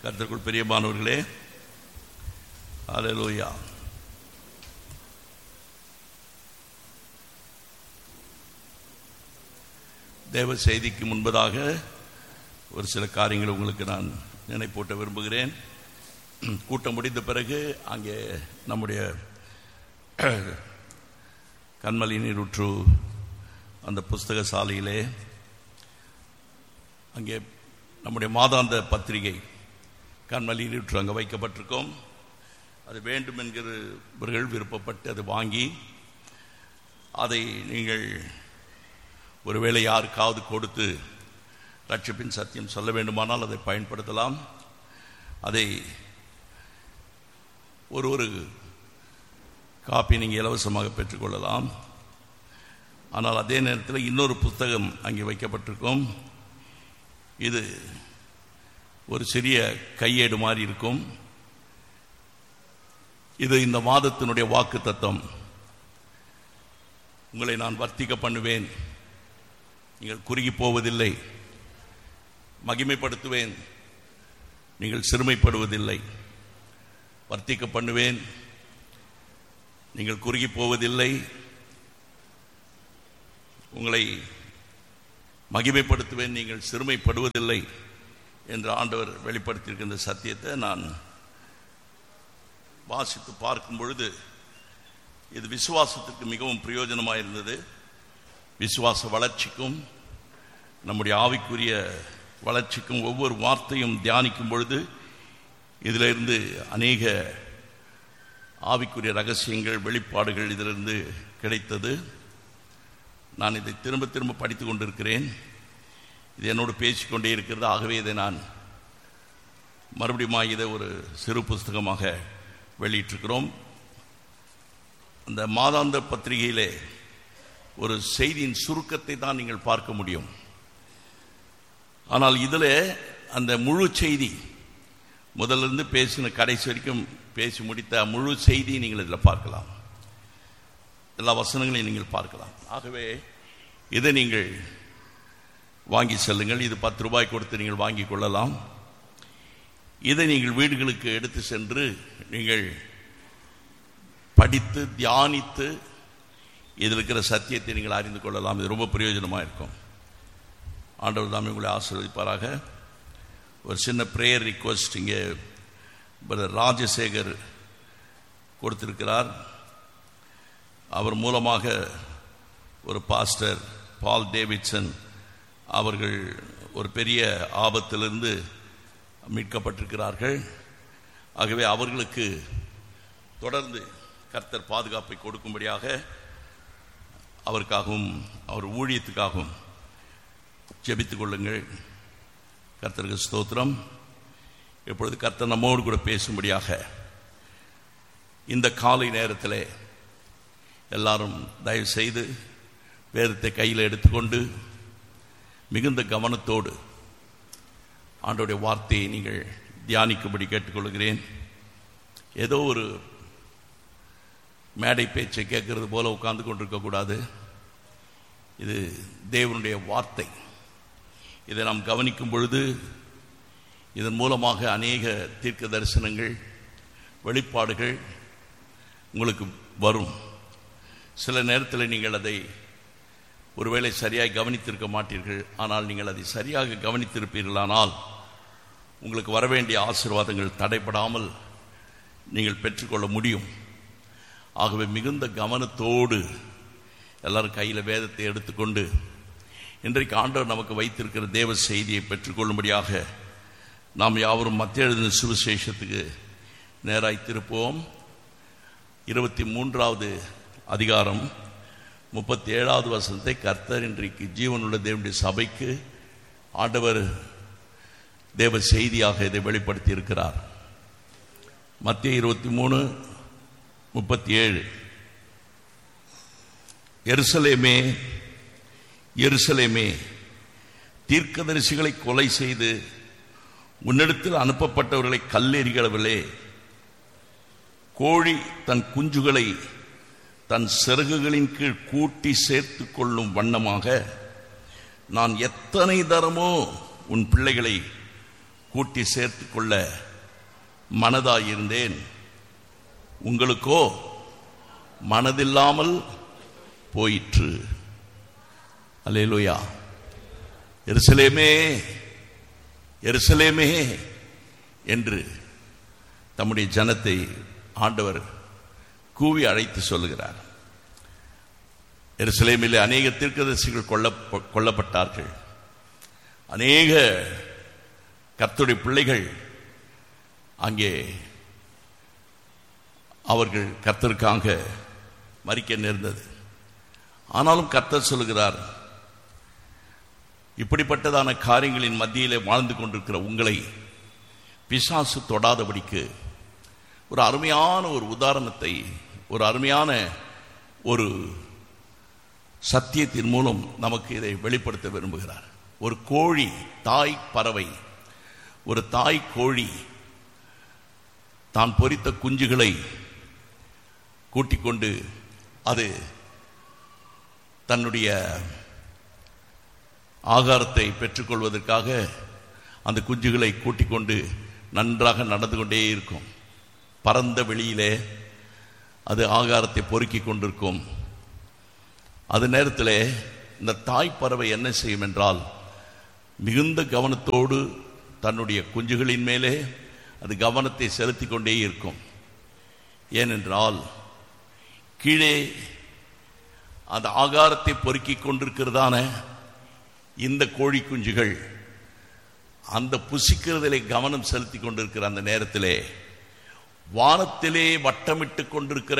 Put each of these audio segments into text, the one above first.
கர்த்தருக்குள் பிரியமானவர்களே, அல்லேலூயா. தேவ செய்திக்கு முன்பதாக ஒரு சில காரியங்களை உங்களுக்கு நான் நினைப்பூட்ட விரும்புகிறேன். கூட்டம் முடிந்த பிறகு அங்கே நம்முடைய கண்மலை நீரூற்று அந்த புஸ்தக சாலையிலே அங்கே நம்முடைய மாதாந்த பத்திரிகை கண்மலை நீரூற்று அங்கே வைக்கப்பட்டிருக்கோம். அது வேண்டும் என்கிறவர்கள் விருப்பப்பட்டு அதை வாங்கி அதை நீங்கள் ஒருவேளை யாருக்காவது கொடுத்து ரட்சிப்பின் சத்தியம் சொல்ல வேண்டுமானால் அதை பயன்படுத்தலாம். அதை ஒரு காப்பி நீங்கள் இலவசமாக பெற்றுக்கொள்ளலாம். ஆனால் அதே நேரத்தில் இன்னொரு புத்தகம் அங்கே வைக்கப்பட்டிருக்கும். இது ஒரு சிறிய கையேடு மாதிரி இருக்கும். இது இந்த மாதத்தினுடைய வாக்கு தத்தம். உங்களை நான் வர்த்திக்க பண்ணுவேன், நீங்கள் குறுகி போவதில்லை. மகிமைப்படுத்துவேன், நீங்கள் சிறுமைப்படுவதில்லை. வர்த்திக்க பண்ணுவேன், நீங்கள் குறுகி போவதில்லை. உங்களை மகிமைப்படுத்துவேன், நீங்கள் சிறுமைப்படுவதில்லை என்று ஆண்டவர் வெளிப்படுத்தியிருக்கின்ற சத்தியத்தை நான் வாசித்து பார்க்கும் பொழுது இது விசுவாசத்திற்கு மிகவும் பிரயோஜனமாக இருந்தது. விசுவாச வளர்ச்சிக்கும் நம்முடைய ஆவிக்குரிய வளர்ச்சிக்கும் ஒவ்வொரு வார்த்தையும் தியானிக்கும் பொழுது இதிலிருந்து அநேக ஆவிக்குரிய ரகசியங்கள், வெளிப்பாடுகள் இதிலிருந்து கிடைத்தது. நான் இதை திரும்ப திரும்ப படித்து கொண்டிருக்கிறேன். இது என்னோடு பேசிக்கொண்டே இருக்கிறது. ஆகவே இதை நான் மறுபடியும் இதை ஒரு சிறு புஸ்தகமாக வெளியிட்டிருக்கிறோம். அந்த மாதாந்த பத்திரிகையிலே ஒரு செய்தியின் சுருக்கத்தை தான் நீங்கள் பார்க்க முடியும். ஆனால் இதில் அந்த முழு செய்தி, முதலிருந்து பேசின கடைசி வரைக்கும் பேசி முடித்த முழு செய்தி நீங்கள் இதில் பார்க்கலாம். எல்லா வசனங்களையும் நீங்கள் பார்க்கலாம். ஆகவே இதை நீங்கள் வாங்கி செல்லுங்கள். இது 10 ரூபாய் கொடுத்து நீங்கள் வாங்கி கொள்ளலாம். இதை நீங்கள் வீடுகளுக்கு எடுத்து சென்று நீங்கள் படித்து தியானித்து இதில் இருக்கிற சத்தியத்தை நீங்கள் அறிந்து கொள்ளலாம். இது ரொம்ப பிரயோஜனமாக இருக்கும். ஆண்டவர் தாமே உங்களை ஆசீர்வதிப்பாராக. ஒரு சின்ன பிரேயர் ரிக்வெஸ்ட் இங்கே பிரதர் ராஜசேகர் கொடுத்திருக்கிறார். அவர் மூலமாக ஒரு பாஸ்டர் பால் டேவிட்சன் அவர்கள் ஒரு பெரிய ஆபத்திலிருந்து மீட்கப்பட்டிருக்கிறார்கள். ஆகவே அவர்களுக்கு தொடர்ந்து கர்த்தர் பாதுகாப்பை கொடுக்கும்படியாக அவருக்காகவும் அவர் ஊழியத்துக்காகவும் ஜெபித்துக் கொள்ளுங்கள். கர்த்தருக்கு ஸ்தோத்திரம். எப்பொழுது கர்த்தர் நம்மோடு கூட பேசும்படியாக இந்த காலை நேரத்தில் எல்லாரும் தயவு செய்து வேதத்தை கையில் எடுத்துக்கொண்டு மிகுந்த கவனத்தோடு ஆண்டவருடைய வார்த்தையை நீங்கள் தியானிக்கும்படி கேட்டுக்கொள்கிறேன். ஏதோ ஒரு மேடை பேச்சை கேட்கறது போல உட்கார்ந்து கொண்டிருக்கக்கூடாது. இது தேவனுடைய வார்த்தை. இதை நாம் கவனிக்கும் பொழுது இதன் மூலமாக அநேக தீர்க்க தரிசனங்கள், வெளிப்பாடுகள் உங்களுக்கு வரும். சில நேரத்தில் நீங்கள் அதை ஒருவேளை சரியாக கவனித்திருக்க மாட்டீர்கள். ஆனால் நீங்கள் அதை சரியாக கவனித்திருப்பீர்களானால் உங்களுக்கு வரவேண்டிய ஆசீர்வாதங்கள் தடைபடாமல் நீங்கள் பெற்றுக்கொள்ள முடியும். ஆகவே மிகுந்த கவனத்தோடு எல்லாரும் கையில் வேதத்தை எடுத்துக்கொண்டு இன்றைக்கு ஆண்டவர் நமக்கு வைத்திருக்கிற தேவ செய்தியை பெற்றுக்கொள்ளும்படியாக நாம் யாவரும் மத்திய எழுதின சுவிசேஷத்துக்கு நேராய் திருப்போம். 23வது அதிகாரம் 37வது வசனத்தை கர்த்தர் இன்றைக்கு ஜீவனுள்ள தேவனுடைய சபைக்கு ஆண்டவர் தேவ செய்தியாக இதை வெளிப்படுத்தி இருக்கிறார். மத்திய 23:37. எருசலேமே எருசலேமே, தீர்க்கதரிசிகளை கொலை செய்து உன்னிடத்தில் அனுப்பப்பட்டவர்களை கல்லெறிகளவிலே, கோழி தன் குஞ்சுகளை தன் சிறகுகளின் கீழ் கூட்டி சேர்த்து கொள்ளும் வண்ணமாக நான் எத்தனை தரமோ உன் பிள்ளைகளை கூட்டி சேர்த்து கொள்ள மனதாயிருந்தேன், உங்களுக்கோ மனதில்லாமல் போயிற்று. அல்லேலூயா. எருசலேமே எருசலேமே என்று தம்முடைய ஜனத்தை ஆண்டவர் கூவி அழைத்து சொல்லுகிறார். எருசலேமிலே அநேக தீர்க்கதரிசிகள் கொல்லப்பட்டார்கள். அநேக கர்த்தருடைய பிள்ளைகள் அங்கே அவர்கள் கர்த்தருக்காக மரிக்க நேர்ந்தது. ஆனாலும் கர்த்தர் சொல்லுகிறார், இப்படிப்பட்டதான காரியங்களின் மத்தியிலே வாழ்ந்து கொண்டிருக்கிற உங்களை பிசாசு தொடாதபடிக்கு ஒரு அருமையான ஒரு உதாரணத்தை, ஒரு அருமையான ஒரு சத்தியத்தின் மூலம் நமக்கு இதை வெளிப்படுத்த விரும்புகிறார். ஒரு கோழி, தாய் பறவை, ஒரு தாய் கோழி தான் பொரித்த குஞ்சுகளை கூட்டிக் கொண்டு அது தன்னுடைய ஆகாரத்தை பெற்றுக்கொள்வதற்காக அந்த குஞ்சுகளை கூட்டிக் கொண்டு நன்றாக நடந்து கொண்டே இருக்கும். பரந்த வெளியிலே அது ஆகாரத்தை பொறுக்கி கொண்டிருக்கும். அது நேரத்தில் இந்த தாய் பறவை என்ன செய்யும் என்றால், மிகுந்த கவனத்தோடு தன்னுடைய குஞ்சுகளின் மேலே அது கவனத்தை செலுத்தி கொண்டே இருக்கும். ஏனென்றால் கீழே அந்த ஆகாரத்தை பொறுக்கி கொண்டிருக்கிறதான இந்த கோழி குஞ்சுகள் அந்த புசிக்கிறதிலே கவனம் செலுத்தி கொண்டிருக்கிற அந்த நேரத்திலே வானத்திலே வட்டமிட்டு கொண்டிருக்கிற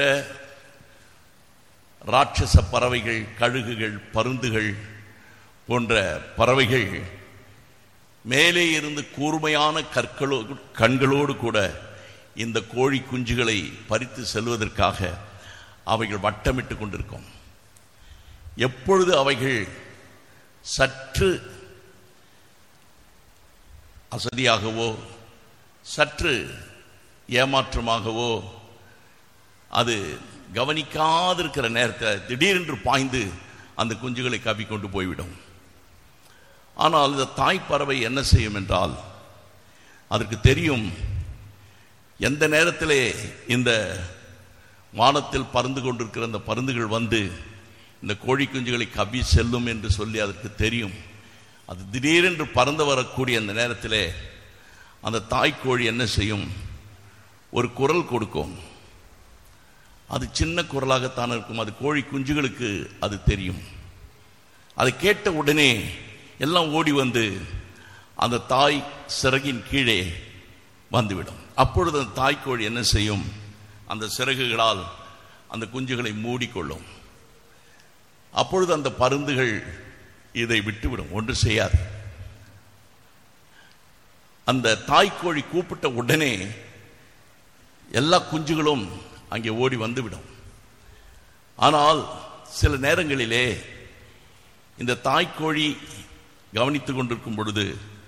ராட்சச பறவைகள், கழுகுகள், பருந்துகள் போன்ற பறவைகள் மேலே இருந்து கூர்மையான கண்களோடு கூட இந்த கோழி குஞ்சுகளை பறித்து செல்வதற்காக அவைகள் வட்டமிட்டு கொண்டிருக்கும். எப்பொழுது அவைகள் சற்று அசதியாகவோ சற்று ஏமாற்றமாகவோ அது கவனிக்காதிருக்கிற நேரத்தில் திடீரென்று பாய்ந்து அந்த குஞ்சுகளை கவ்விக்கொண்டு போய்விடும். ஆனால் இந்த தாய் பறவை என்ன செய்யும் என்றால், அதற்கு தெரியும் எந்த நேரத்திலே இந்த வானத்தில் பறந்து கொண்டிருக்கிற அந்த பருந்துகள் வந்து இந்த கோழி குஞ்சுகளை கவ்வி செல்லும் என்று சொல்லி அதற்கு தெரியும். அது திடீரென்று பறந்து வரக்கூடிய அந்த நேரத்தில் அந்த தாய்க்கோழி என்ன செய்யும், ஒரு குரல் கொடுக்கும். அது சின்ன குரலாகத்தான் இருக்கும். அது கோழி குஞ்சுகளுக்கு அது தெரியும். அதை கேட்ட உடனே எல்லாம் ஓடி வந்து அந்த தாய் சிறகின் கீழே வந்துவிடும். அப்பொழுது அந்த தாய்க்கோழி என்ன செய்யும், அந்த சிறகுகளால் அந்த குஞ்சுகளை மூடிக்கொள்ளும். அப்பொழுது அந்த பருந்துகள் இதை விட்டுவிடும், ஒன்று செய்யாது. அந்த தாய்க்கோழி கூப்பிட்ட உடனே எல்லா குஞ்சுகளும் அங்கே ஓடி வந்துவிடும். ஆனால் சில நேரங்களிலே இந்த தாய்க்கோழி கவனித்துக் கொண்டிருக்கும் பொழுது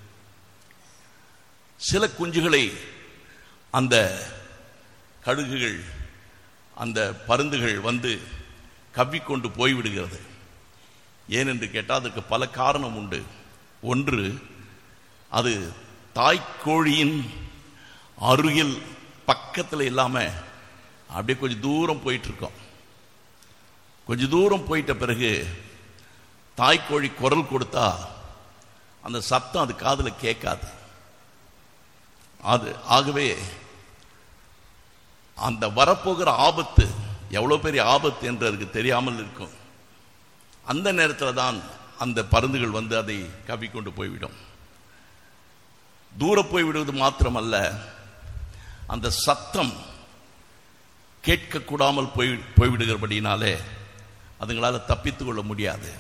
சில குஞ்சுகளை அந்த கழுகுகள், அந்த பருந்துகள் வந்து கவ்விக்கொண்டு போய்விடுகிறது. ஏனென்று கேட்டால் அதற்கு பல காரணம் உண்டு. ஒன்று, அது தாய்க்கோழியின் அருகில் பக்கத்தில் இல்லாமல் அப்படியே கொஞ்சம் தூரம் போயிட்டு இருக்கோம். கொஞ்சம் தூரம் போயிட்ட பிறகு தாய்க்கோழி குரல் கொடுத்தா அந்த சத்தம் அது காதில் கேட்காது. அது ஆகவே அந்த வரப்போகிற ஆபத்து எவ்வளோ பெரிய ஆபத்து என்று அதுக்கு தெரியாமல் இருக்கும். அந்த நேரத்தில் தான் அந்த பருந்துகள் வந்து அதை கவ்விக்கொண்டு போய்விடும். தூர போய்விடுவது மாத்திரமல்ல, அந்த சத்தம் கேட்கக்கூடாமல் போய்விடுகிறபடினாலே அதுங்களால் தப்பித்து கொள்ள முடியாது.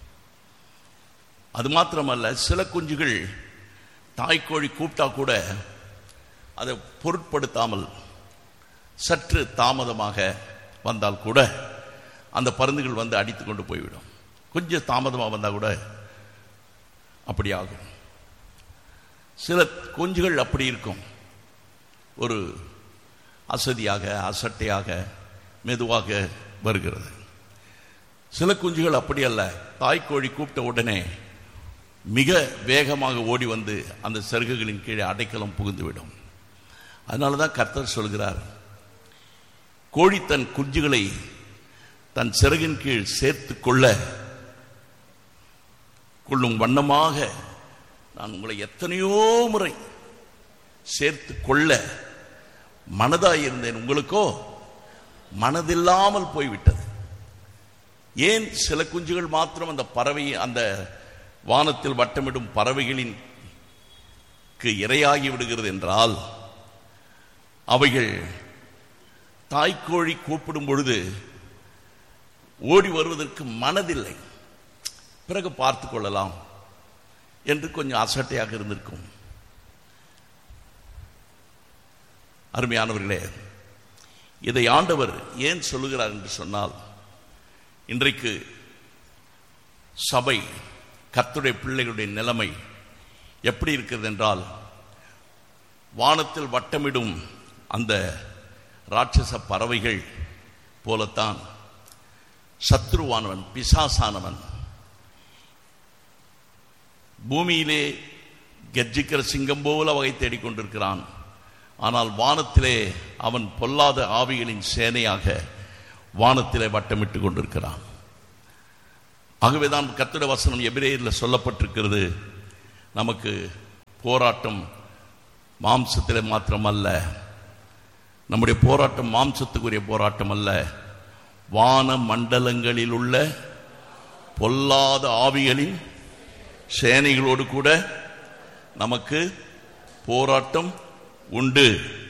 அது மாத்திரமல்ல, சில குஞ்சுகள் தாய்க்கோழி கூப்பிட்டா கூட அதை பொருட்படுத்தாமல் சற்று தாமதமாக வந்தால் கூட அந்த பருந்துகள் வந்து அடித்து கொண்டு போய்விடும். கொஞ்சம் தாமதமாக வந்தால் கூட அப்படி ஆகும். சில குஞ்சுகள் அப்படி இருக்கும், ஒரு அசதியாக அசட்டையாக மெதுவாக வருகிறது. சில குஞ்சுகள் அப்படி அல்ல, தாய்க்கோழி கூப்பிட்ட உடனே மிக வேகமாக ஓடி வந்து அந்த சிறகுகளின் கீழே அடைக்கலம் புகுந்துவிடும். அதனால தான் கர்த்தர் சொல்கிறார், கோழி தன் குஞ்சுகளை தன் சிறகின் கீழ் சேர்த்து கொள்ளும் வண்ணமாக நான் உங்களை எத்தனையோ முறை சேர்த்து கொள்ள மனதாயிருந்தேன், உங்களுக்கோ மனதில்லாமல் போய்விட்டது. ஏன் சில குஞ்சுகள் மாத்திரம் அந்த பறவை, அந்த வானத்தில் வட்டமிடும் பறவைகளின் இரையாகி விடுகிறது என்றால், அவைகள் தாய்க்கோழி கூப்பிடும் பொழுது ஓடி வருவதற்கு மனதில்லை, பிறகு பார்த்து கொள்ளலாம் என்று கொஞ்சம் அசட்டையாக இருந்திருக்கும். அருமையானவர்களே, இதை ஆண்டவர் ஏன் சொல்லுகிறார் என்று சொன்னால், இன்றைக்கு சபை, கர்த்தருடைய பிள்ளைகளுடைய நிலைமை எப்படி இருக்கிறது என்றால், வானத்தில் வட்டமிடும் அந்த ராட்சச பறவைகள் போலத்தான் சத்ருவானவன், பிசாசானவன் பூமியிலே கர்ஜிக்கிற சிங்கம் போல வகை தேடிக்கொண்டிருக்கிறான். ஆனால் வானத்திலே அவன் பொல்லாத ஆவிகளின் சேனையாக வானத்திலே வட்டமிட்டு கொண்டிருக்கிறான். ஆகவேதான் கர்த்தருடைய வசனம் எபிரேயரில் சொல்லப்பட்டிருக்கிறது, நமக்கு போராட்டம் மாம்சத்திலே மாத்திரமல்ல, நம்முடைய போராட்டம் மாம்சத்துக்குரிய போராட்டம் அல்ல, வான மண்டலங்களில் உள்ள பொல்லாத ஆவிகளின் சேனைகளோடு கூட நமக்கு போராட்டம் உண்டு.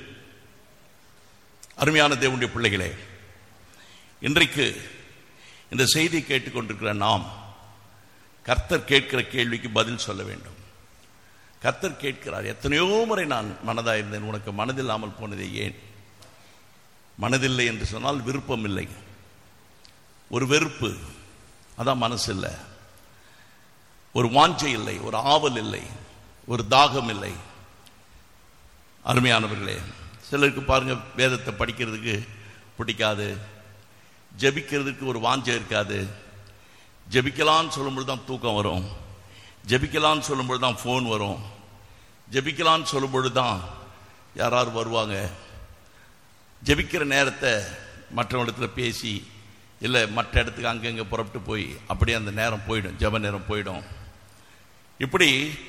அருமையான தேவனுடைய பிள்ளைகளே, இன்றைக்கு இந்த செய்தியை கேட்டுக்கொண்டிருக்கிற நாம் கர்த்தர் கேட்கிற கேள்விக்கு பதில் சொல்ல வேண்டும். கர்த்தர் கேட்கிறார், எத்தனையோ முறை நான் மனதாயிருந்தேன், உனக்கு மனதில்லாமல் போனதே ஏன்? மனதில்லை என்று சொன்னால் விருப்பம் இல்லை, ஒரு வெறுப்பு, அதான் மனசு இல்லை. ஒரு வாஞ்சை இல்லை, ஒரு ஆவல் இல்லை, ஒரு தாகம் இல்லை. அருமையானவர்களே, சிலருக்கு பாருங்க, வேதத்தை படிக்கிறதுக்கு பிடிக்காது, ஜெபிக்கிறதுக்கு ஒரு வாஞ்சை இருக்காது. ஜெபிக்கலான்னு சொல்லும்போது தான் தூக்கம் வரும், ஜெபிக்கலான்னு சொல்லும்போது தான் ஃபோன் வரும், ஜெபிக்கலான்னு சொல்லும்பொழுது தான் யாராவது வருவாங்க. ஜெபிக்கிற நேரத்தை மற்றவங்களிடத்தில் பேசி, இல்லை மற்ற இடத்துக்கு அங்கங்கே புறப்பட்டு போய் அப்படியே அந்த நேரம் போயிடும், ஜெப நேரம் போயிடும். இப்படி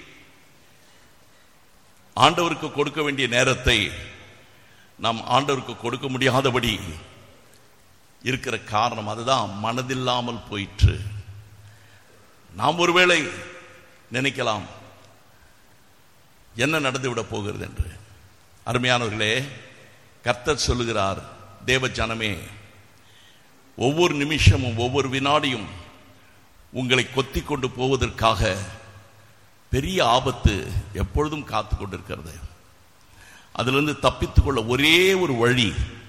ஆண்டவருக்கு கொடுக்க வேண்டிய நேரத்தை நாம் ஆண்டவருக்கு கொடுக்க முடியாதபடி இருக்கிற காரணம் அதுதான், மனதில்லாமல் போயிற்று. நாம் ஒருவேளை நினைக்கலாம் என்ன நடந்துவிட போகிறது என்று. அருமையானவர்களே, கர்த்தர் சொல்லுகிறார், தேவ ஜனமே, ஒவ்வொரு நிமிஷமும் ஒவ்வொரு வினாடியும் உங்களை கொத்தி கொண்டு போவதற்காக பெரிய ஆபத்து எப்பொழுதும் காத்து கொண்டிருக்கிறது. அதிலிருந்து தப்பித்துக் கொள்ள ஒரே ஒரு வழி,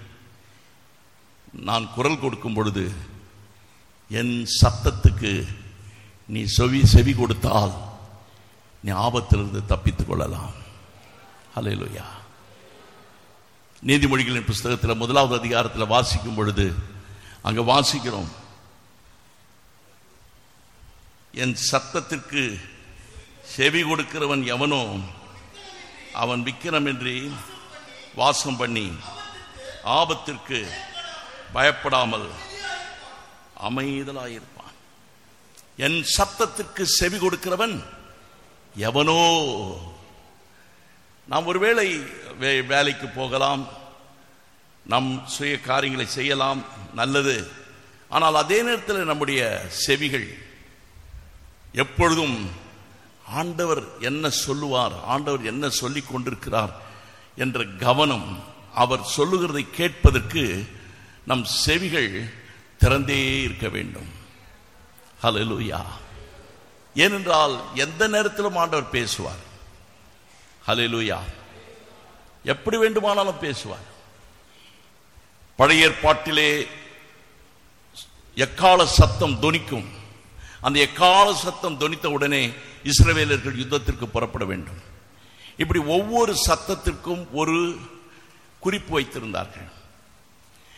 நான் குரல் கொடுக்கும் பொழுது என் சத்தத்துக்கு நீ செவி கொடுத்தால் நீ ஆபத்திலிருந்து தப்பித்துக் கொள்ளலாம். ஹல்லேலூயா. நீதிமொழிகளின் புஸ்தகத்தில் 1வது அதிகாரத்தில் வாசிக்கும் பொழுது அங்க வாசிக்கிறோம், என் சத்தத்திற்கு செவி கொடுக்கிறவன் எவனோ அவன் விக்கிரமின்றி வாசம் பண்ணி ஆபத்திற்கு பயப்படாமல் அமைதலாயிருப்பான். என் சத்தத்திற்கு செவி கொடுக்கிறவன் எவனோ. நாம் ஒருவேளை வேலைக்கு போகலாம், நம் சுய காரியங்களை செய்யலாம், நல்லது. ஆனால் அதே நேரத்தில் நம்முடைய செவிகள் எப்பொழுதும் ஆண்டவர் என்ன சொல்லுவார், ஆண்டவர் என்ன சொல்லிக் கொண்டிருக்கிறார் என்ற கவனம், அவர் சொல்லுகிறதை கேட்பதற்கு நம் செவிகள் திறந்தே இருக்க வேண்டும். ஹல்லேலூயா. ஏனென்றால் எந்த நேரத்திலும் ஆண்டவர் பேசுவார். ஹல்லேலூயா. எப்படி வேண்டுமானாலும் பேசுவார். பழைய ஏற்பாட்டிலே எக்கால சத்தம் தொனிக்கும். அந்த எக்கால சத்தம் தொனித்த உடனே இஸ்ரவேலர்கள் யுத்தத்திற்கு புறப்பட வேண்டும். இப்படி ஒவ்வொரு சத்தத்திற்கும் ஒரு குறிப்பு வைத்திருந்தார்கள்.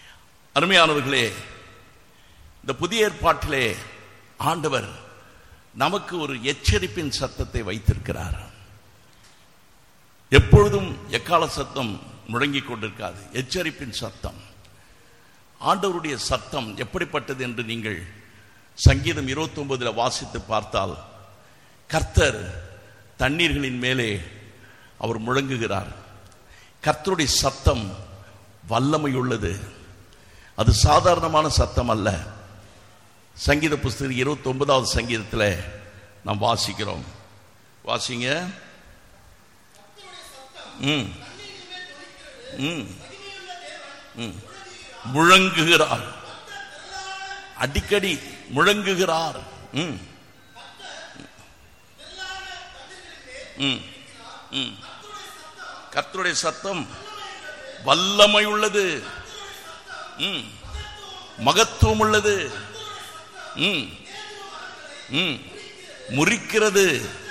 அருமையானவர்களே, இந்த புதிய ஏற்பாட்டிலே ஆண்டவர் நமக்கு ஒரு எச்சரிப்பின் சத்தத்தை வைத்திருக்கிறார். எப்பொழுதும் எக்கால சத்தம் முழங்கிக் கொண்டிருக்காது, எச்சரிப்பின் சத்தம். ஆண்டவருடைய சத்தம் எப்படிப்பட்டது என்று நீங்கள் சங்கீதம் 29 வாசித்து பார்த்தால், கர்த்தர் தண்ணீர்களின் மேலே அவர் முழங்குகிறார். கர்த்தருடைய சத்தம் வல்லமையுள்ளது, அது சாதாரணமான சத்தம் அல்ல. சங்கீத புஸ்தகம் 29வது சங்கீதத்தில் நாம் வாசிக்கிறோம். வாசிங்க. முழங்குகிறார், அடிக்கடி முழங்குகிறார். கர்த்தருடைய சத்தம் வல்லமை உள்ளது, மகத்துவம் உள்ளது, முறிக்கிறது,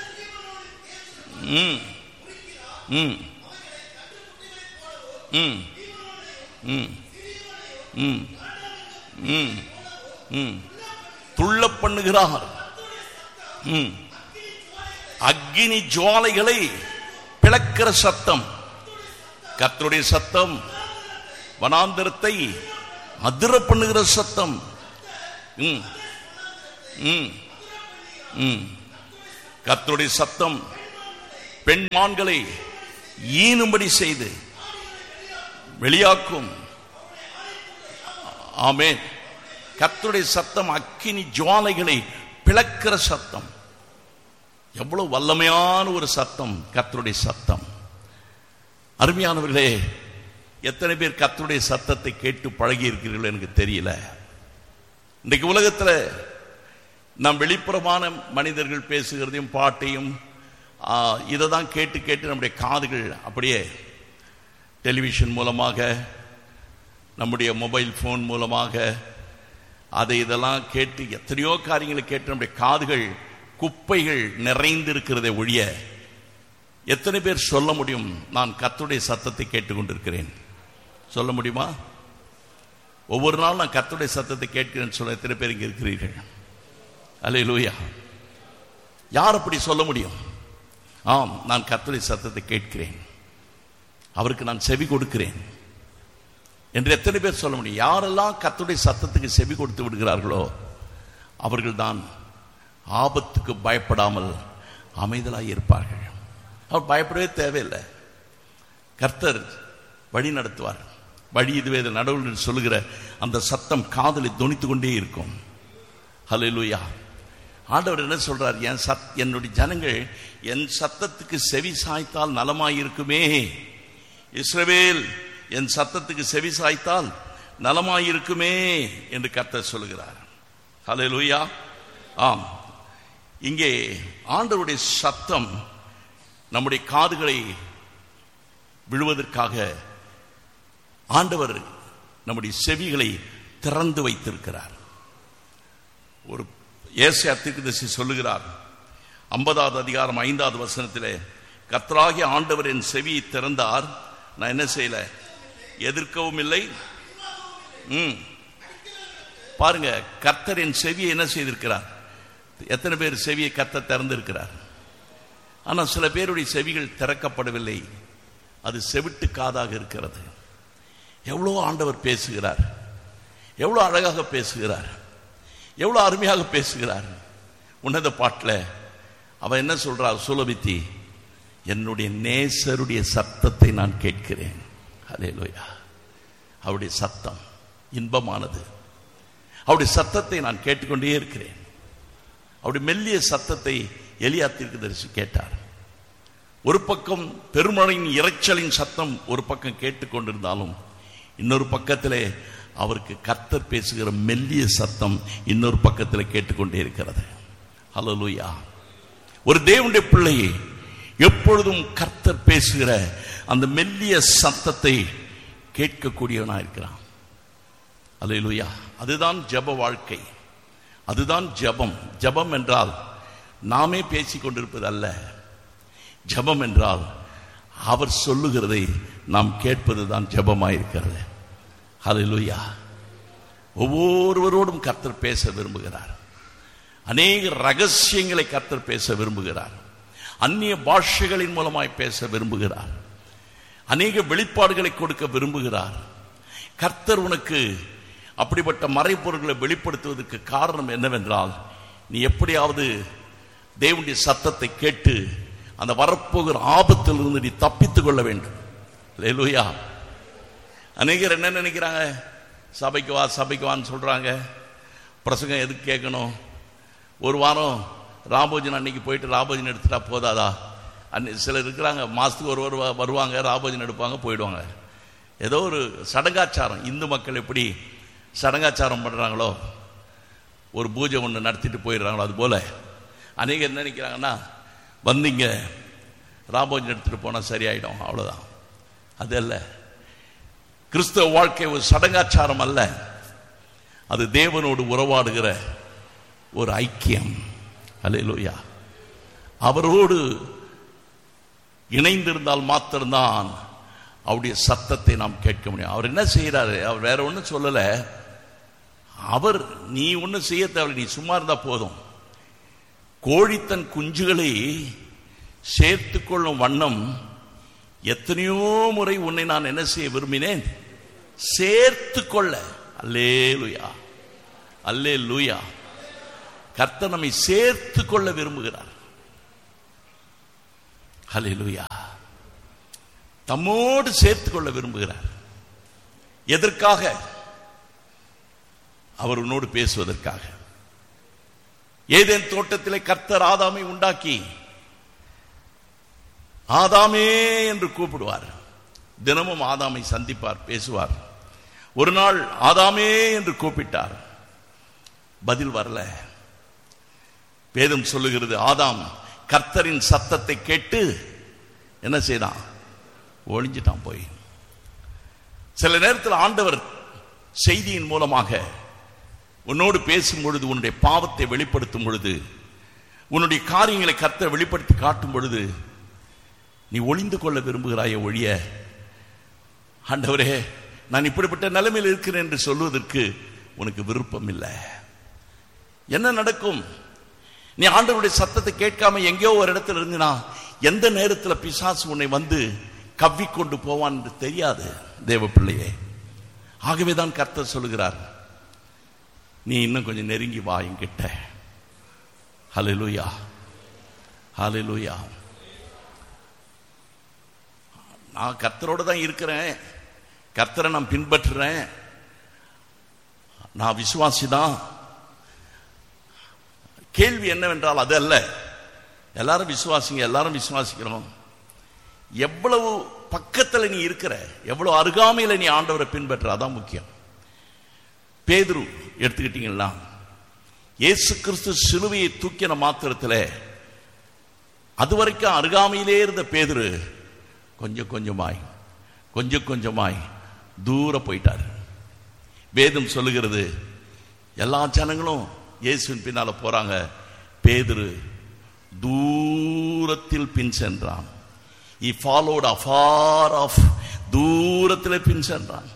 துள்ள பண்ணுகிறார். அக்கினி ஜுவாலைகளை பிளக்கிற சத்தம். கர்த்தருடைய சத்தம் வனாந்தரத்தை அதிர பண்ணுகிற சத்தம். கர்த்தருடைய சத்தம் பெண்மான்களை ஈனும்படி செய்து வெளியாக்கும். ஆமென். கர்த்தருடைய சத்தம் அக்கினி ஜுவாலைகளை பிளக்கிற சத்தம். எவ்வளவு வல்லமையான ஒரு சத்தம் கர்த்தருடைய சத்தம். அருமையானவர்களே, எத்தனை பேர் கர்த்தருடைய சத்தத்தை கேட்டு பழகி இருக்கிறீர்கள் எனக்கு தெரியல. இன்றைக்கு உலகத்தில் நாம் வெளிப்புறமான மனிதர்கள் பேசுகிறதையும் பாட்டையும் இதை தான் கேட்டு கேட்டு நம்முடைய காதுகள் அப்படியே டெலிவிஷன் மூலமாக, நம்முடைய மொபைல் ஃபோன் மூலமாக அதை இதெல்லாம் கேட்டு எத்தனையோ காரியங்களை கேட்டு நம்முடைய காதுகள் குப்பைகள் நிறைந்திருக்கிறதை ஒழிய எத்தனை பேர் சொல்ல முடியும் நான் கர்த்தருடைய சத்தத்தை கேட்டுக்கொண்டிருக்கிறேன்? சொல்ல முடியுமா? ஒவ்வொரு நாளும் நான் கர்த்தருடைய சத்தத்தை கேட்கிறேன்னு சொல்ல எத்தனை பேர் இங்கே இருக்கிறீர்கள்? அல்லேலூயா. யார் அப்படி சொல்ல முடியும்? ஆம், நான் கர்த்தருடைய சத்தத்தை கேட்கிறேன், அவருக்கு நான் செவி கொடுக்கிறேன் என்று எத்தனை பேர் சொல்ல முடியும்? யாரெல்லாம் கர்த்தருடைய சத்தத்துக்கு செவி கொடுத்து விடுகிறார்களோ அவர்கள் தான் ஆபத்துக்கு பயப்படாமல் அமைதலாய் இருப்பார்கள். அவர் பயப்படவே தேவையில்லை. கர்த்தர் வழி நடத்துவார். வழி இதுவே நடுவில் சொல்லுகிற அந்த சத்தம் காதலில் தொனித்து கொண்டே இருக்கும். ஹல்லேலூயா. ஆண்டவர் என்ன சொல்றார்? என்னுடைய ஜனங்கள் என் சத்தத்துக்கு செவி சாய்த்தால் நலமாயிருக்குமே. இஸ்ரவேல் என் சத்தத்துக்கு செவி சாய்த்தால் நலமாயிருக்குமே என்று கர்த்தர் சொல்லுகிறார். ஹல்லேலூயா. ஆம், இங்கே ஆண்டவருடைய சத்தம் நம்முடைய காதுகளை விழுவதற்காக ஆண்டவர் நம்முடைய செவிகளை திறந்து வைத்திருக்கிறார். ஒரு ஏசாயா தீர்க்கதரிசி சொல்லுகிறார் 50வது அதிகாரம் 5வது வசனத்திலே, கர்த்தராகிய ஆண்டவர் என் செவியை திறந்தார், நான் என்ன செய்யல, எதிர்க்கவும் இல்லை. பாருங்க, கர்த்தர் என் செவியை என்ன செய்திருக்கிறார்? எத்தனை பேர் செவியை கர்த்தர் திறந்திருக்கிறார்? ஆனால் சில பேருடைய செவிகள் திறக்கப்படவில்லை, அது செவிட்டு காதாக இருக்கிறது. எவ்வளோ ஆண்டவர் பேசுகிறார், எவ்வளோ அழகாக பேசுகிறார், எவ்வளோ அருமையாக பேசுகிறார். உன்னத பாட்டில் அவன் என்ன சொல்றார்? சுலபித்தி, என்னுடைய நேசருடைய சத்தத்தை நான் கேட்கிறேன். ஹல்லேலூயா. அவருடைய சத்தம் இன்பமானது. அவருடைய சத்தத்தை நான் கேட்டுக்கொண்டே இருக்கிறேன். அவருடைய மெல்லிய சத்தத்தை எலியா தீர்க்கதரிசி கேட்டார். ஒரு பக்கம் பெருமழையின் இரைச்சலின் சத்தம் ஒரு பக்கம் கேட்டுக்கொண்டிருந்தாலும், இன்னொரு பக்கத்திலே அவருக்கு கர்த்தர் பேசுகிற மெல்லிய சத்தம் இன்னொரு பக்கத்தில் கேட்டுக்கொண்டே இருக்கிறது. ஹல்லேலூயா. ஒரு தேவனுடைய பிள்ளையை எப்பொழுதும் கர்த்தர் பேசுகிற அந்த மெல்லிய சத்தத்தை கேட்கக்கூடியவனா இருக்கிறான். ஹல்லேலூயா. அதுதான் ஜெப வாழ்க்கை, அதுதான் ஜெபம். ஜெபம் என்றால் நாமே பேசிக் கொண்டிருப்பது அல்ல. ஜெபம் என்றால் அவர் சொல்லுகிறதை நாம் கேட்பதுதான் ஜெபமாயிருக்கிறது. ஹல்லேலூயா. ஒவ்வொருவரோடும் கர்த்தர் பேச விரும்புகிறார். அநேக ரகசியங்களை கர்த்தர் பேச விரும்புகிறார். அந்நிய பாஷைகளின் மூலமாய் பேச விரும்புகிறார். அநேக வெளிப்பாடுகளை கொடுக்க விரும்புகிறார். கர்த்தர் உனக்கு அப்படிப்பட்ட மறைப்பொருள்களை வெளிப்படுத்துவதற்கு காரணம் என்னவென்றால், நீ எப்படியாவது தேவனுடைய சத்தத்தை கேட்டு அந்த வரப்போகிற ஆபத்திலிருந்து நீ தப்பித்துக் கொள்ள வேண்டும். அல்லேலூயா. அநேகர் என்ன நினைக்கிறாங்க, சபைக்கு வா சபைக்கு வான்னு சொல்றாங்க, பிரசங்கம் எதுக்கு கேட்கணும், ஒரு வாரம் ராபோஜன் அன்னைக்கு போயிட்டு ராபோஜன் எடுத்துட்டா போதாதா? சிலர் இருக்கிறாங்க, மாசத்துக்கு ஒரு வருவாங்க, ராபோஜன் எடுப்பாங்க, போயிடுவாங்க. ஏதோ ஒரு சடங்காச்சாரம். இந்து மக்கள் எப்படி சடங்காச்சாரம் பண்றாங்களோ, ஒரு பூஜை ஒன்று நடத்திட்டு போயிடுறாங்களோ, அது போல அநேகர் என்ன நினைக்கிறாங்கன்னா, வந்தீங்க ராபோஜன் எடுத்துட்டு போனால் சரியாயிடும், அவ்வளோதான். அது அல்ல. கிறிஸ்தவ வாழ்க்கை ஒரு சடங்காச்சாரம் அல்ல, அது தேவனோடு உறவாடுகிற ஒரு ஐக்கியம். அல்லேலூயா. அவரோடு இணைந்திருந்தால் மாத்திரம்தான் அவருடைய சத்தத்தை நாம் கேட்க முடியும். அவர் என்ன செய்யறாரு, அவர் வேற ஒன்றும் சொல்லல. அவர் நீ ஒன்றும் செய்ய தேவையில்லை, நீ சும்மா இருந்தா போதும். கோழி தன் குஞ்சுகளை சேர்த்து கொள்ளும் வண்ணம் எத்தனையோ முறை உன்னை நான் என்ன செய்ய விரும்பினேன், சேர்த்து கொள்ள. அல்லேலூயா, அல்லேலூயா. கர்த்தர் நம்மை சேர்த்து கொள்ள விரும்புகிறார். அல்லேலூயா. தம்மோடு சேர்த்து கொள்ள விரும்புகிறார். எதற்காக? அவர் உன்னோடு பேசுவதற்காக. ஏதேன் தோட்டத்திலே கர்த்தர் ஆதாமை உண்டாக்கி ஆதாமே என்று கூப்பிடுவார். தினமும் ஆதாமை சந்திப்பார், பேசுவார். ஒரு நாள் ஆதாமே என்று கூப்பிட்டார், பதில் வரல. வேதம் சொல்லுகிறது, ஆதாம் கர்த்தரின் சத்தத்தை கேட்டு என்ன செய்தான், ஒளிஞ்சிட்டான் போய். சில நேரத்தில் ஆண்டவர் செய்தியின் மூலமாக உன்னோடு பேசும் பொழுது, உன்னுடைய பாவத்தை வெளிப்படுத்தும் பொழுது, உன்னுடைய காரியங்களை கர்த்தர் வெளிப்படுத்தி காட்டும் பொழுது, நீ ஒளிந்து கொள்ள விரும்புகிறாய ஒழிய, ஆண்டவரே நான் இப்படிப்பட்ட நிலைமையில் இருக்கிறேன் என்று சொல்வதற்கு உனக்கு விருப்பம் இல்லை. என்ன நடக்கும்? நீ ஆண்டவருடைய சத்தத்தை கேட்காம எங்கேயோ ஒரு இடத்துல இருந்தினா, எந்த நேரத்தில் பிசாசு உன்னை வந்து கவ்விக்கொண்டு போவான் என்று தெரியாது தேவ பிள்ளையே. ஆகவேதான் கர்த்தர் சொல்லுகிறார், நீ இன்னும் கொஞ்சம் நெருங்கி வா என்கிட்ட. ஹல்லேலூயா, ஹல்லேலூயா. நான் கர்த்தரோட தான் இருக்கிறேன், கர்த்தரை நான் பின்பற்றுறேன், நான் விசுவாசி தான். கேள்வி என்னவென்றால் அது அல்ல. எல்லாரும் விசுவாசிங்க, எல்லாரும் விசுவாசிக்கிறோம். எவ்வளவு பக்கத்தில் நீ இருக்கிற, எவ்வளவு அருகாமையில் நீ ஆண்டவரை பின்பற்ற, அதான் முக்கியம். பேதுரு எடுத்துக்கிட்டீங்களா, இயேசு கிறிஸ்து சிலுவையை தூக்கின மாத்திரத்தில் அதுவரைக்கும் அருகாமையிலே இருந்த பேதுரு கொஞ்சம் கொஞ்சமாய் தூர போயிட்டார். வேதம் சொல்லுகிறது, எல்லா ஜனங்களும் இயேசுவின் பின்னால போறாங்க, பேதுரு தூரத்தில் பின் சென்றான். He followed afar off, தூரத்தில் பின் சென்றான்.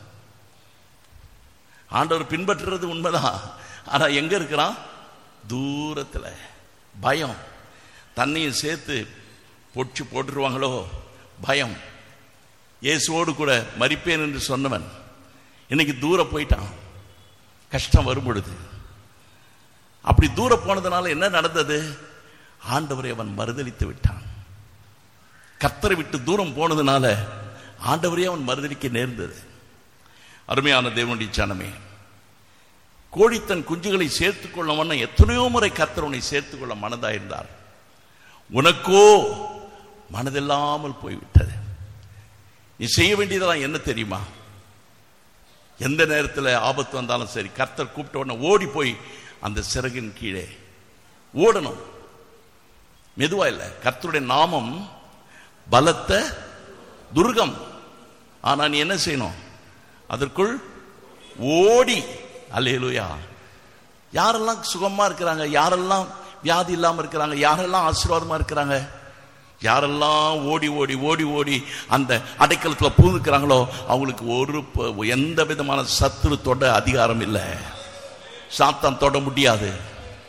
ஆண்டவர் பின்பற்றுறது உண்மைதான், ஆனா எங்க இருக்கிறான்? தூரத்தில். பயம், தண்ணியும் சேர்த்து பொடிச்சு போட்டுருவாங்களோ பயம். இயேசுவோடு கூட மரிப்பேன் என்று சொன்னவன் இன்னைக்கு தூரம் போயிட்டான், கஷ்டம் வரும் பொழுது. அப்படி தூரம் போனதுனால என்ன நடந்தது? ஆண்டவரை அவன் மறுதலித்து விட்டான். கர்த்தரை விட்டு தூரம் போனதுனால ஆண்டவரே அவன் மறுதலிக்க நேர்ந்தது. அருமையான தேவனுடைய ஜனமே, கோழி தன் குஞ்சுகளை சேர்த்துக் கொள்ள எத்தனையோ முறை கர்த்தர் உன்னை சேர்த்துக் கொள்ள மனதாயிருந்தார். உனக்கோ மனதில்லாமல் போய்விட்டது. நீ செய்ய வேண்டியதெல்லாம் என்ன தெரியுமா? எந்த நேரத்தில் ஆபத்து வந்தாலும் சரி, கர்த்தர் கூப்பிட்ட உடனே ஓடி போய் அந்த சிறகின் கீழே ஓடணும். மெதுவா இல்லை. கர்த்தருடைய நாமம் பலத்த துர்கம். ஆனா நீ என்ன செய்யணும்? அதற்குள் ஓடி. அல்லேலூயா. யாரெல்லாம் சுகமா இருக்கிறாங்க, யாரெல்லாம் வியாதி இல்லாம இருக்கிறாங்க, யாரெல்லாம் ஆசீர்வாதமா இருக்கிறாங்க, யாரெல்லாம் ஓடி ஓடி ஓடி ஓடி அந்த அடைக்கலத்தில் பூந்துக்கிறாங்களோ அவங்களுக்கு ஒரு எந்த விதமான சத்துரு தொட அதிகாரம் இல்லை. சாத்தான் தொட முடியாது.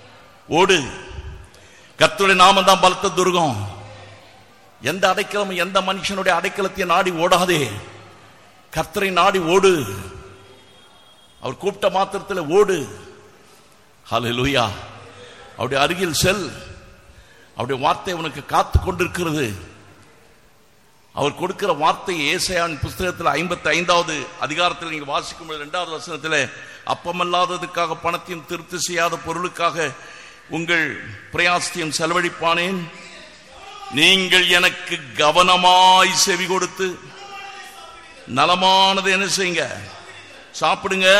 ஓடு. கர்த்தருடைய நாமம் தான் பலத்த துர்கம். எந்த அடைக்கலம், எந்த மனுஷனுடைய அடைக்கலத்தை நாடி ஓடாதே, கர்த்தரை நாடி ஓடு. அவர் கூப்பிட்ட மாத்திரத்தில் ஓடு. ஹல்லேலூயா. அவருடைய அருகில் செல். அவருடைய வார்த்தை உனக்கு காத்து கொண்டிருக்கிறது. அவர் கொடுக்கிற வார்த்தை ஏசாயாவின் புஸ்தகத்தில் 55வது அதிகாரத்தில் நீங்க வாசிக்கும் 2வது வசனத்தில், அப்பமல்லாததுக்காக பணத்தையும் திருப்தி செய்யாத பொருளுக்காக உங்கள் பிரயாசத்தையும் செலவழிப்பானேன். நீங்கள் எனக்கு கவனமாய் செவி கொடுத்து நலமானது என்ன செய்யுங்க, சாப்பிடுங்க.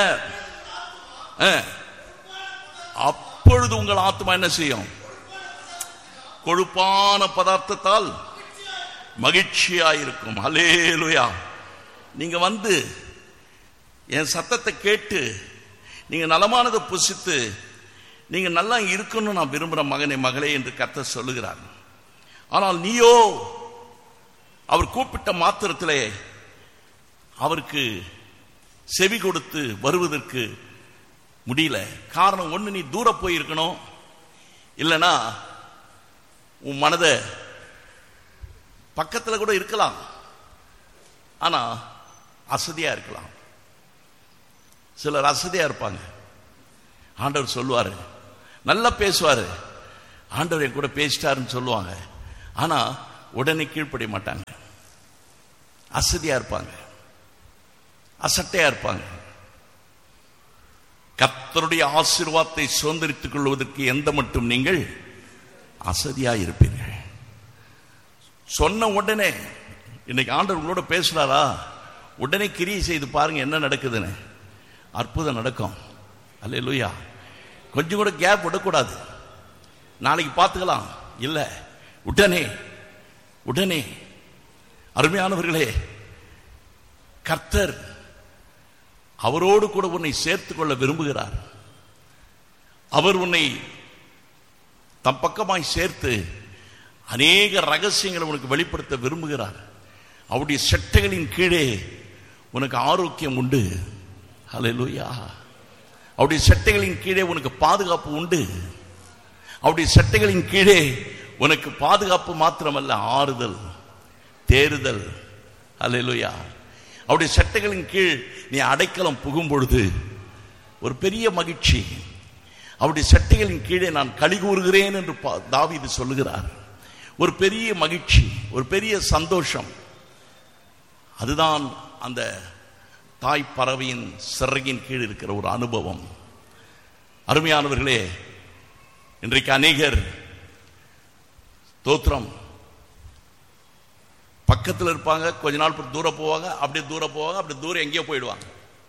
அப்பொழுது உங்கள் ஆத்மா என்ன செய்யும்? கொழுப்பான பதார்த்தத்தால் மகிழ்ச்சியாயிருக்கும். ஹல்லேலூயா. நீங்க வந்து என் சத்தத்தை கேட்டு நீங்க நலமானதை புசித்து நீங்க நல்லா இருக்கணும் நான் விரும்புற மகனே மகளே என்று கர்த்தர் சொல்லுகிறார். ஆனால் நீயோ அவர் கூப்பிட்ட மாத்திரத்திலே அவருக்கு செவி கொடுத்து வருவதற்கு முடியல. காரணம் ஒண்ணு, நீ தூர போயிருக்கணும், இல்லைன்னா உன் மனதை பக்கத்துல கூட இருக்கலாம், ஆனா அசதியா இருக்கலாம். சிலர் அசதியா இருப்பாங்க. ஆண்டவர் சொல்லுவாரு, நல்லா பேசுவாரு, ஆண்டவர் என் கூட பேசிட்டாருன்னு சொல்லுவாங்க, ஆனா உடனே கீழ்ப்படிய மாட்டாங்க. அசதியா இருப்பாங்க, அசட்டையா இருப்பாங்க. கர்த்தருடைய ஆசீர்வாதத்தை சுதந்திரித்துக் கொள்வதற்கு எந்த மட்டும் நீங்கள் அசதியா இருப்பீர்கள். சொன்ன உடனே, இன்னைக்கு ஆண்டவர் உங்களோட பேசுறாரா, உடனே கிரியை செய்து பாருங்க என்ன நடக்குதுன்னு. அற்புதம் நடக்கும். அல்லேலூயா. கொஞ்சம் கூட கேப் விடக்கூடாது. நாளைக்கு பார்த்துக்கலாம், இல்ல உடனே உடனே. அருமையானவர்களே, கர்த்தர் அவரோடு கூட உன்னை சேர்த்துக் கொள்ள விரும்புகிறார். அவர் உன்னை தம் பக்கமாய் சேர்த்து அநேக ரகசியங்களை உனக்கு வெளிப்படுத்த விரும்புகிறார். அவருடைய சட்டைகளின் கீழே உனக்கு ஆரோக்கியம் உண்டு. ஹல்லேலூயா. அவருடைய சட்டைகளின் கீழே உனக்கு பாதுகாப்பு உண்டு. அவருடைய சட்டைகளின் கீழே உனக்கு பாதுகாப்பு மாத்திரமல்ல, ஆறுதல், தேறுதல். ஹல்லேலூயா. அவருடைய சட்டைகளின் கீழ் நீ அடைக்கலம் புகும் பொழுது ஒரு பெரிய மகிழ்ச்சி. அவருடைய சட்டைகளின் கீழே நான் களி கூறுகிறேன் என்று தாவீது சொல்லுகிறார். ஒரு பெரிய மகிழ்ச்சி, ஒரு பெரிய சந்தோஷம். அதுதான் அந்த தாய் பறவையின் சிறகின் கீழ் இருக்கிற ஒரு அனுபவம். அருமையானவர்களே, இன்றைக்கு அநேகர் தோத்திரம் பக்கத்தில் இருப்பாங்க, கொஞ்ச நாள் தூரம் போவாங்க, அப்படியே தூரம் போவாங்க, அப்படி தூரம் எங்கேயோ போயிடுவாங்க.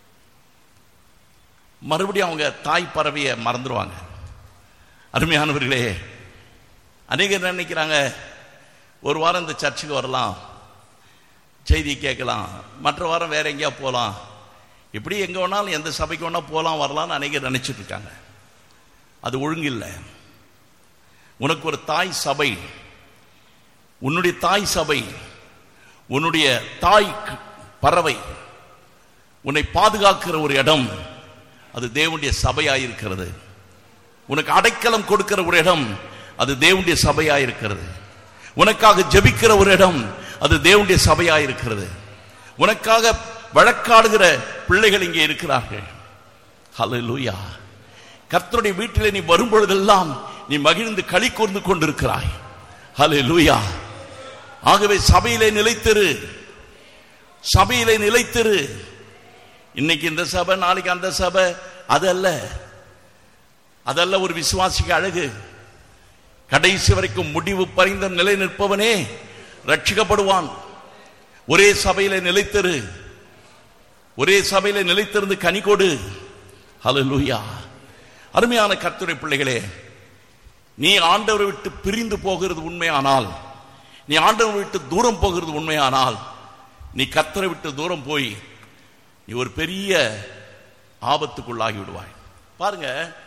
மறுபடியும் அவங்க தாய் பறவையை மறந்துடுவாங்க. அருமையானவர்களே, அநேகர் நினைக்கிறாங்க ஒரு வாரம் இந்த சர்ச்சுக்கு வரலாம், செய்தி கேட்கலாம், மற்ற வாரம் வேற எங்கேயா போகலாம், இப்படி எங்க வேணாலும் எந்த சபைக்கு வேணா போகலாம் வரலாம்னு அநேகர் நினைச்சிட்டு இருக்காங்க. அது ஒழுங்கில்லை. உனக்கு ஒரு தாய் சபை, உன்னுடைய தாய் சபை, உன்னுடைய தாய் பறவை உன்னை பாதுகாக்கிற ஒரு இடம், அது தேவனுடைய சபையாயிருக்கிறது. உனக்கு அடைக்கலம் கொடுக்கிற ஒரு இடம், அது தேவனுடைய சபையாயிருக்கிறது. உனக்காக ஜெபிக்கிற ஒரு இடம், அது தேவனுடைய சபையாயிருக்கிறது. உனக்காக வழக்காடுகிற பிள்ளைகள் இங்கே இருக்கிறார்கள். ஹல்லேலூயா. கர்த்தருடைய வீட்டிலே நீ வரும் பொழுதெல்லாம் நீ மகிழ்ந்து களி கூர்ந்து கொண்டிருக்கிறாய். ஹல்லேலூயா. ஆகவே சபையிலே நிலைத்திரு, சபையிலே நிலைத்திரு. இன்னைக்கு இந்த சபை, நாளைக்கு அந்த சபை, அதல்ல, அதல்ல ஒரு விசுவாசிக்கு அழகு. கடைசி வரைக்கும் முடிவு பரிந்த நிலை நிற்பவனே ரட்சிக்கப்படுவான். ஒரே சபையில நிலைத்திரு, ஒரே சபையில நிலைத்திருந்து கனி கொடு. ஹல்லேலூயா. அருமையான கர்த்தருடைய பிள்ளைகளே, நீ ஆண்டவரை விட்டு பிரிந்து போகிறது உண்மையானால், நீ ஆண்டவரை விட்டு தூரம் போகிறது உண்மையானால், நீ கர்த்தரை விட்டு தூரம் போய் நீ ஒரு பெரிய ஆபத்துக்குள்ளாகி விடுவாய். பாருங்க,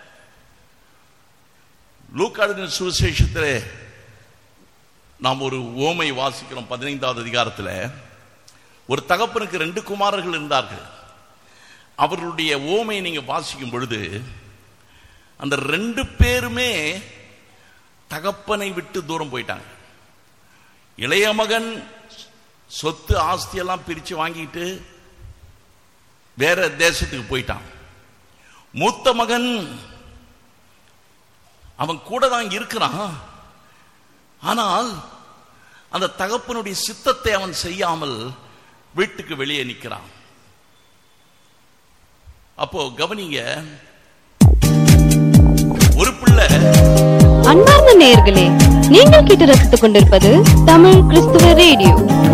லூக்கா எழுதின சுவிசேஷத்திலே நாம் ஒரு ஓமை வாசிக்கிறோம். 15வது அதிகாரத்தில் ஒரு தகப்பனுக்கு 2 குமாரர்கள் இருந்தார்கள். அவர்களுடைய ஓமையை நீங்க வாசிக்கும் பொழுது அந்த 2 பேருமே தகப்பனை விட்டு தூரம் போயிட்டாங்க. இளைய மகன் சொத்து ஆஸ்தியெல்லாம் பிரிச்சு வாங்கிட்டு வேற தேசத்துக்கு போயிட்டான். மூத்த மகன் அவன் கூட தான் இருக்கிறான். ஆனால் அந்த தகப்பனுடைய சித்தத்தை அவன் செய்யாமல் வீட்டுக்கு வெளியே நிற்கிறான். அப்போ கவனிங்க, ஒரு பிள்ளை. அன்பார்ந்த நேயர்களே, நீங்கள் கேட்டு ரசித்துக் கொண்டிருப்பது தமிழ் கிறிஸ்துவ ரேடியோ.